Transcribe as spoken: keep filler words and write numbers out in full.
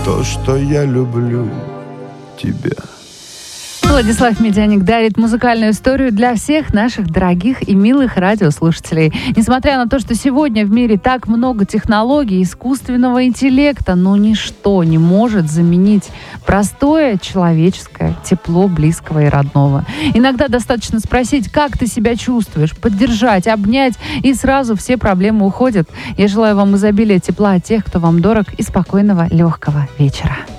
то, что я люблю тебя. Владислав Медяник дарит музыкальную историю для всех наших дорогих и милых радиослушателей. Несмотря на то, что сегодня в мире так много технологий, искусственного интеллекта, но ничто не может заменить простое человеческое тепло близкого и родного. Иногда достаточно спросить, как ты себя чувствуешь, поддержать, обнять, и сразу все проблемы уходят. Я желаю вам изобилия тепла от тех, кто вам дорог, и спокойного, легкого вечера.